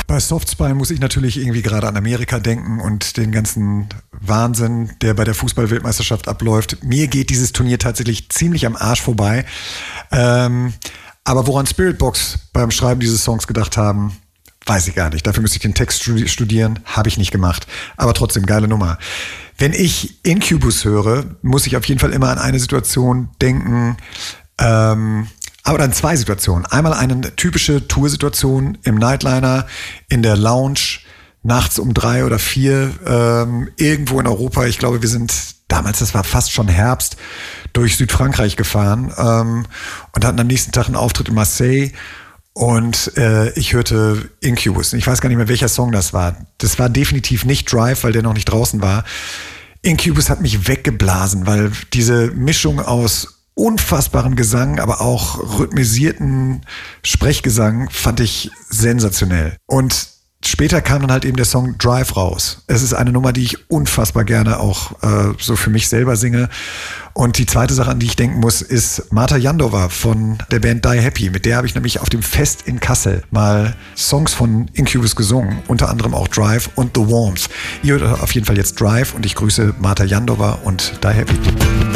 Bei Softspy muss ich natürlich irgendwie gerade an Amerika denken und den ganzen Wahnsinn, der bei der Fußball-Weltmeisterschaft abläuft. Mir geht dieses Turnier tatsächlich ziemlich am Arsch vorbei. Aber woran Spiritbox beim Schreiben dieses Songs gedacht haben, weiß ich gar nicht. Dafür müsste ich den Text studieren, habe ich nicht gemacht. Aber trotzdem, geile Nummer. Wenn ich Incubus höre, muss ich auf jeden Fall immer an eine Situation denken, aber dann zwei Situationen. Einmal eine typische Toursituation im Nightliner, in der Lounge, nachts um 3 oder 4, irgendwo in Europa. Ich glaube, wir sind damals, das war fast schon Herbst, durch Südfrankreich gefahren und hatten am nächsten Tag einen Auftritt in Marseille. Und ich hörte Incubus. Ich weiß gar nicht mehr, welcher Song das war. Das war definitiv nicht Drive, weil der noch nicht draußen war. Incubus hat mich weggeblasen, weil diese Mischung aus unfassbarem Gesang, aber auch rhythmisierten Sprechgesang fand ich sensationell. Und später kam dann halt eben der Song Drive raus. Es ist eine Nummer, die ich unfassbar gerne auch so für mich selber singe. Und die zweite Sache, an die ich denken muss, ist Marta Jandova von der Band Die Happy. Mit der habe ich nämlich auf dem Fest in Kassel mal Songs von Incubus gesungen. Unter anderem auch Drive und The Warmth. Ihr hört auf jeden Fall jetzt Drive und ich grüße Marta Jandova und Die Happy.